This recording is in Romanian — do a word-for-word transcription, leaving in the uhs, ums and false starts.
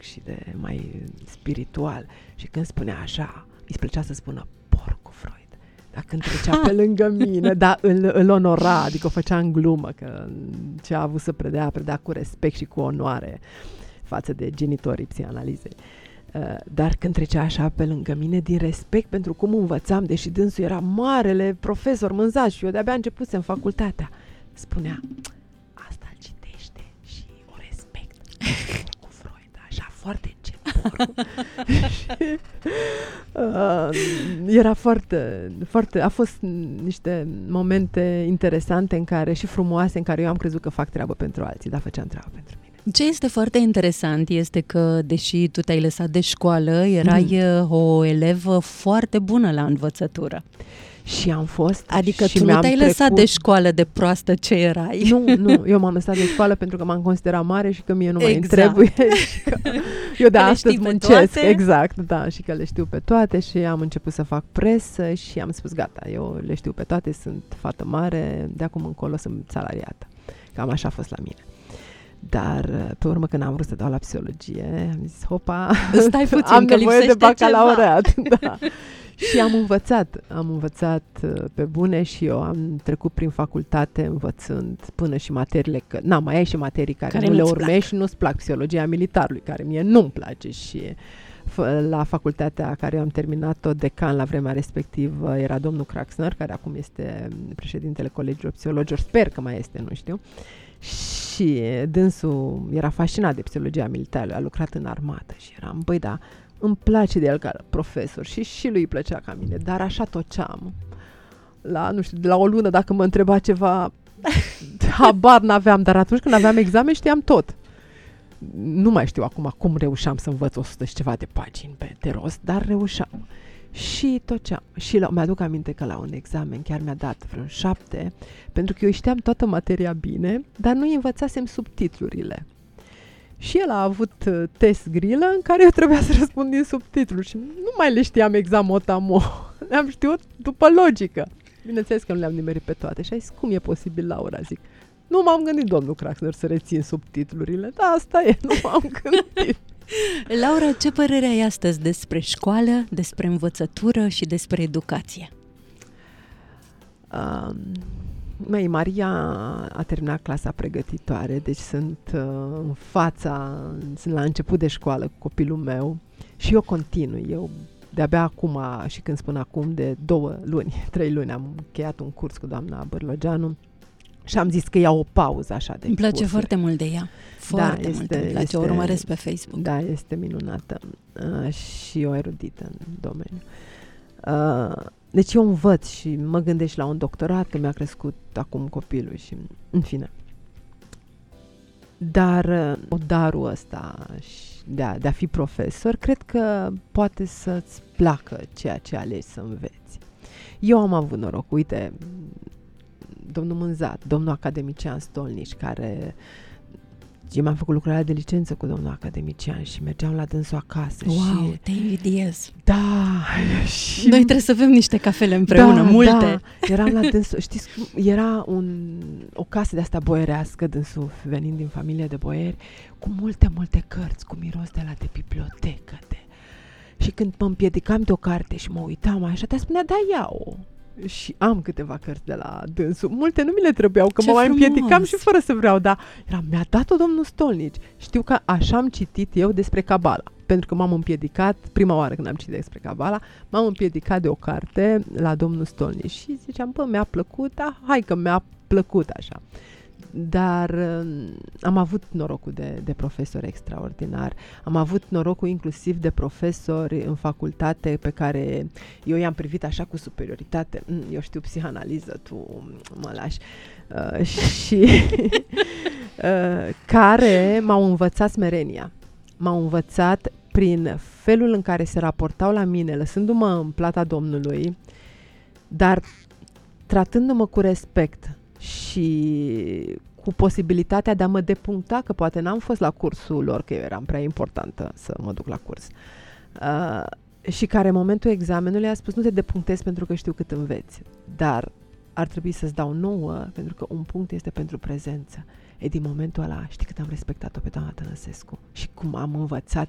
și de mai spiritual. Și când spunea așa, îi plăcea să spună porcul Freud. Dar când trecea pe lângă mine, da, îl, îl onora, adică o făcea în glumă, că ce a avut să predea, predea cu respect și cu onoare față de genitorii psihanalizei. Uh, dar când trecea așa pe lângă mine, din respect pentru cum învățam, deși dânsul era marele profesor mânzat și eu de-abia începusem facultatea, spunea, asta îl citește și o respect cu Freud, așa foarte încet. și, uh, era foarte, foarte, a fost niște momente interesante în care, și frumoase, în care eu am crezut că fac treabă pentru alții, dar făceam treabă pentru mine. Ce este foarte interesant este că, deși tu te-ai lăsat de școală, erai mm. o elevă foarte bună la învățătură. Și am fost. Adică și tu nu te-ai trecut... lăsat de școală de proastă ce erai. Nu, nu, eu m-am lăsat de școală pentru că m-am considerat mare și că mie nu mai exact. trebuie. Și că eu de că astăzi muncesc. Toate. Exact, da, și că le știu pe toate și am început să fac presă și am spus gata, eu le știu pe toate, sunt fată mare, de acum încolo sunt salariată. Cam așa a fost la mine. Dar pe urmă când am vrut să dau la psihologie, am zis, hopa, stai puțin, am că nevoie de bacalaureat. Da. Și am învățat, am învățat pe bune și eu am trecut prin facultate învățând până și materiile, că na, mai ai și materii care, care nu le urmezi și nu-ți plac, psihologia militarului, care mie nu-mi place și la facultatea care eu am terminat-o, decan la vremea respectivă era domnul Craxner, care acum este președintele Colegiului Psihologilor, sper că mai este, nu știu. Și dânsul era fascinat de psihologia militară, a lucrat în armată și eram, băi, da, îmi place de el ca profesor și și lui îi plăcea ca mine, dar așa toceam. La, nu știu, de la o lună dacă mă întreba ceva, habar n-aveam, dar atunci când aveam examen știam tot. Nu mai știu acum cum reușeam să învăț o sută și ceva de pagini pe de rost, dar reușeam. Și tot ce am. Și la, mi-aduc aminte că la un examen chiar mi-a dat vreo șapte, pentru că eu știam toată materia bine, dar nu învățasem subtitlurile. Și el a avut test grilă în care eu trebuia să răspund din subtitluri și nu mai le știam exact mot-a-mot. Le-am știut după logică. Bineînțeles că nu le-am nimerit pe toate. Și a zis, cum e posibil, Laura? Zic, nu m-am gândit, domnul Craxner, să rețin subtitlurile. Da, asta e, nu m-am gândit. Laura, ce părere ai astăzi despre școală, despre învățătură și despre educație? Um, măi, Maria a terminat clasa pregătitoare, deci sunt uh, în fața, sunt la început de școală cu copilul meu și eu continui. Eu de-abia acum, și când spun acum, de două luni, trei luni, am încheiat un curs cu doamna Bărlogeanu și am zis că iau o pauză așa de Îmi place cursuri. foarte mult de ea. Foarte da, este, mult. Îmi place, este, o urmăresc pe Facebook. Da, este minunată uh, și o erudită în domeniu. Uh, deci eu învăț și mă gândesc la un doctorat, că mi-a crescut acum copilul și în fine. Dar uh, darul ăsta de a, de a fi profesor, cred că poate să-ți placă ceea ce alegi să înveți. Eu am avut noroc, uite, domnul Mânzat, domnul academician Stolnici, care eu mi-am făcut lucrarea de licență cu domnul academician și mergeam la dânsul acasă. Wow, și te invidiez. Da. Și noi trebuie să avem niște cafele împreună, da, multe. Da, eram la dânsul, știți, era un, o casă de asta boierească, dânsul venind din familie de boieri, cu multe, multe cărți, cu miros de la de bibliotecă. De... Și când mă împiedicam de o carte și mă uitam așa, te spunea, da, ia-o. Și am câteva cărți de la dânsul. Multe nu mi le trebuiau, că ce mă mai frumos. împiedicam și fără să vreau, dar era, mi-a dat-o domnul Stolnici. Știu că așa am citit eu despre Cabala, pentru că m-am împiedicat, prima oară când am citit despre Cabala, m-am împiedicat de o carte la domnul Stolnici și ziceam, bă, mi-a plăcut, da, hai că mi-a plăcut așa. Dar uh, am avut norocul de, de profesori extraordinar. Am avut norocul inclusiv de profesori în facultate pe care eu i-am privit așa cu superioritate. Eu știu psihanaliză, tu mă lași. Uh, și uh, care m-au învățat smerenia. M-au învățat prin felul în care se raportau la mine, lăsându-mă în plata Domnului, dar tratându-mă cu respect și cu posibilitatea de a mă depuncta, că poate n-am fost la cursul lor, că eu eram prea importantă să mă duc la curs. Uh, și care în momentul examenului a spus, nu te depunctezi pentru că știu cât înveți, dar ar trebui să-ți dau nouă, pentru că un punct este pentru prezență. E din momentul ăla, știi cât am respectat-o pe doamna Tănăsescu și cum am învățat